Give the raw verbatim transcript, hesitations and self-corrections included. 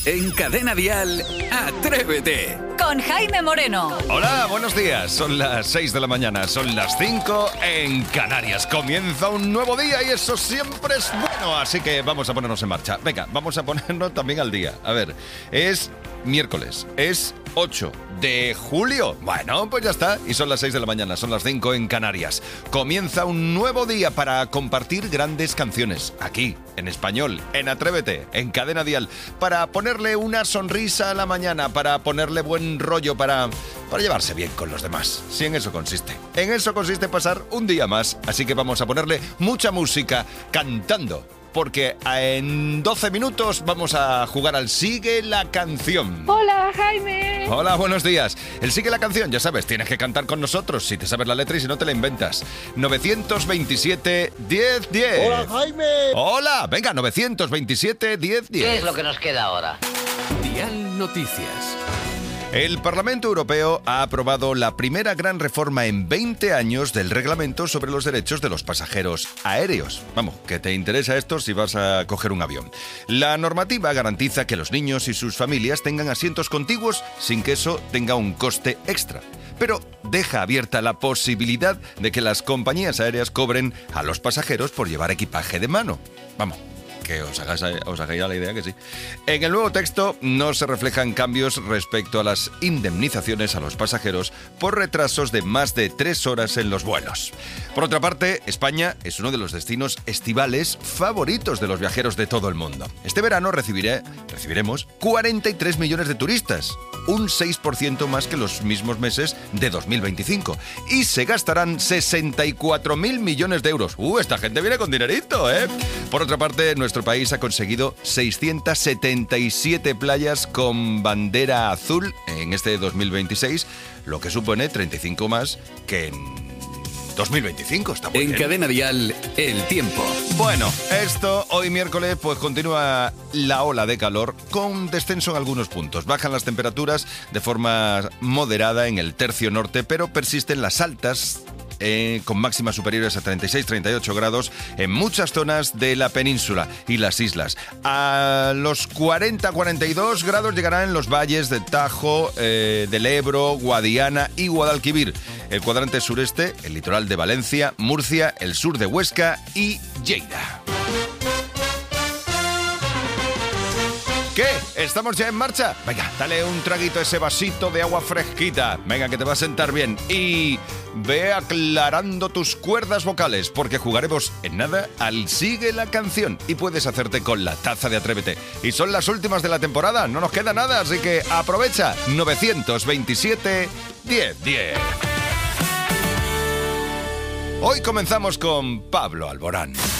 En Cadena Dial, Atrévete. Con Jaime Moreno. Hola, buenos días. Son las seis de la mañana, son las cinco en Canarias. Comienza un nuevo día y eso siempre es bueno. Así que vamos a ponernos en marcha. Venga, vamos a ponernos también al día. A ver, es miércoles, es ocho de julio. Bueno, pues ya está. Y son las seis de la mañana, son las cinco en Canarias. Comienza un nuevo día para compartir grandes canciones. Aquí, en español, en Atrévete, en Cadena Dial. Para ponerle una sonrisa a la mañana, para ponerle buen rollo, para, para llevarse bien con los demás. Sí, en eso consiste. En eso consiste pasar un día más. Así que vamos a ponerle mucha música cantando. Porque en doce minutos vamos a jugar al Sigue la Canción. Hola, Jaime. Hola, buenos días. El Sigue la Canción, ya sabes, tienes que cantar con nosotros si te sabes la letra y si no te la inventas. nueve veintisiete, diez, diez. Hola, Jaime. Hola, venga, nueve veintisiete, diez, diez. ¿Qué es lo que nos queda ahora? Dial Noticias. El Parlamento Europeo ha aprobado la primera gran reforma en veinte años del reglamento sobre los derechos de los pasajeros aéreos. Vamos, que te interesa esto si vas a coger un avión. La normativa garantiza que los niños y sus familias tengan asientos contiguos sin que eso tenga un coste extra. Pero deja abierta la posibilidad de que las compañías aéreas cobren a los pasajeros por llevar equipaje de mano. Vamos, que os hagáis, os hagáis la idea que sí. En el nuevo texto no se reflejan cambios respecto a las indemnizaciones a los pasajeros por retrasos de más de tres horas en los vuelos. Por otra parte, España es uno de los destinos estivales favoritos de los viajeros de todo el mundo. Este verano recibiré, recibiremos cuarenta y tres millones de turistas, un seis por ciento más que los mismos meses de dos mil veinticinco. Y se gastarán sesenta y cuatro mil millones de euros. ¡Uh, esta gente viene con dinerito, eh! Por otra parte, nuestro país ha conseguido seiscientas setenta y siete playas con bandera azul en este dos mil veintiséis, lo que supone treinta y cinco más que en dos mil veinticinco. Está muy En bien. Cadena Dial, el tiempo. Bueno, esto hoy miércoles pues continúa la ola de calor con descenso en algunos puntos. Bajan las temperaturas de forma moderada en el tercio norte, pero persisten las altas Eh, con máximas superiores a treinta y seis a treinta y ocho grados en muchas zonas de la península y las islas. A los cuarenta a cuarenta y dos grados llegarán en los valles de Tajo, eh, del Ebro, Guadiana y Guadalquivir. El cuadrante sureste, el litoral de Valencia, Murcia, el sur de Huesca y Lleida. ¿Qué? ¿Estamos ya en marcha? Venga, dale un traguito a ese vasito de agua fresquita. Venga, que te va a sentar bien. Y ve aclarando tus cuerdas vocales, porque jugaremos en nada al Sigue la Canción. Y puedes hacerte con la taza de Atrévete. Y son las últimas de la temporada, no nos queda nada, así que aprovecha. nueve veintisiete, diez, diez. Hoy comenzamos con Pablo Alborán.